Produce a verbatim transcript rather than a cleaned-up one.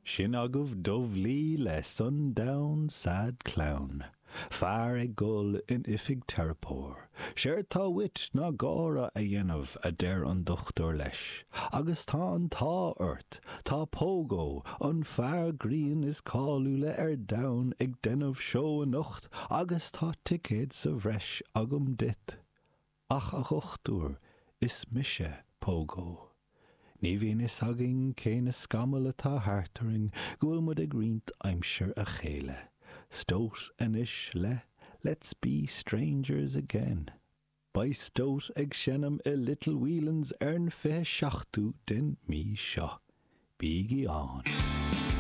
Sin agah dovlí le sundown sad clown. Fear ag gul in ifig terpór. Séir tá wit ná gára a dhéanamh a deir an dochtúir leis. Agus tá an tá ort, tá pógó, an fear grín is cáú le ar down ag denmh seo a nocht, agus tá ticéad sa bhreis agam dit. Ach a chochtúr is mise pógó. Ní bhíon is agin céine scamal atá hartaring, gúil mud ag riant aimsir a chéile. Stoat anish le, let's be strangers again. By stoat ag shenam a little wheelans ern fe shachtú den mi sha. Bígi on.